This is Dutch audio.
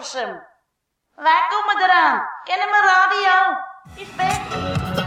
Hilversum. Wij komen eraan. Kennen mijn radio. Is weg.